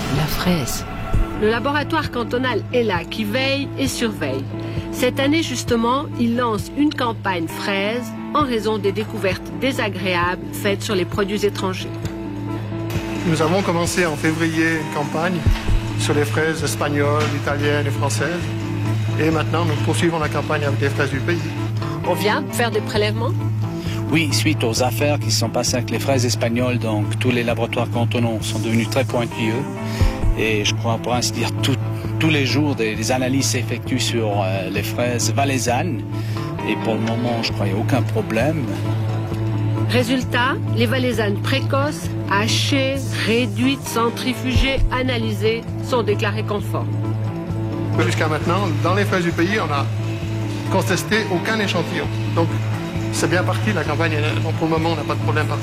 la fraise. Le laboratoire cantonal est là, qui veille et surveille. Cette année, justement, il lance une campagne fraise en raison des découvertes désagréables faites sur les produits étrangers. Nous avons commencé en février une campagne sur les fraises espagnoles, italiennes et françaises. Et maintenant, nous poursuivons la campagne avec les fraises du pays. On vient faire des prélèvements? Oui, suite aux affaires qui se sont passées avec les fraises espagnoles, donc tous les laboratoires cantonaux sont devenus très pointilleux. Et je crois, pour ainsi dire, tous les jours, des analyses s'effectuent sur les fraises valaisannes. Et pour le moment, je crois qu'il n'y a aucun problème. Résultat, les valaisannes précoces, hachées, réduites, centrifugées, analysées, sont déclarées conformes. Jusqu'à maintenant, dans les fraises du pays, on n'a contesté aucun échantillon. Donc, c'est bien parti, la campagne. Pour le moment, on n'a pas de problème.